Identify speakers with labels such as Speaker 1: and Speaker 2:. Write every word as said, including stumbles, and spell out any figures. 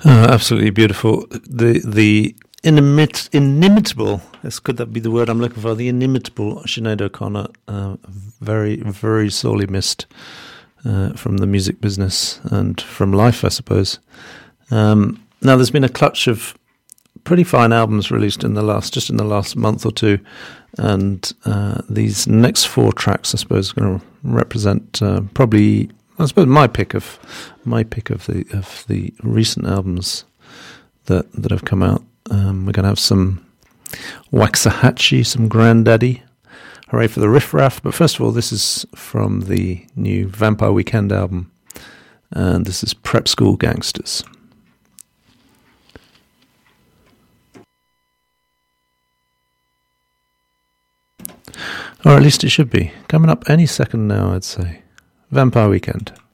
Speaker 1: Oh, absolutely beautiful. The the inimit, inimitable, yes, could that be the word I'm looking for? The inimitable Sinead O'Connor, uh, very, very sorely missed uh, from the music business and from life, I suppose. Um, now, there's been a clutch of pretty fine albums released in the last, just in the last month or two, and uh, these next four tracks, I suppose, are going to represent uh, probably, I suppose, my pick of my pick of the of the recent albums that that have come out. Um, we're going to have some Waxahachie, some Grandaddy, hooray for the riff raff. But first of all, this is from the new Vampire Weekend album, and this is Prep School Gangsters. Or at least it should be. Coming up any second now, I'd say. Vampire Weekend.